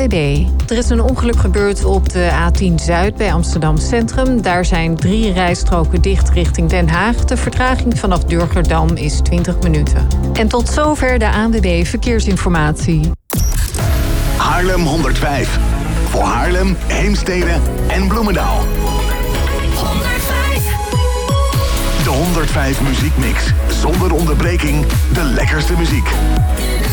ANWB. Er is een ongeluk gebeurd op de A10 Zuid bij Amsterdam Centrum. Daar zijn 3 rijstroken dicht richting Den Haag. De vertraging vanaf Durgerdam is 20 minuten. En tot zover de ANWB Verkeersinformatie. Haarlem 105. Voor Haarlem, Heemstede en Bloemendaal. 105. De 105 muziekmix. Zonder onderbreking de lekkerste muziek.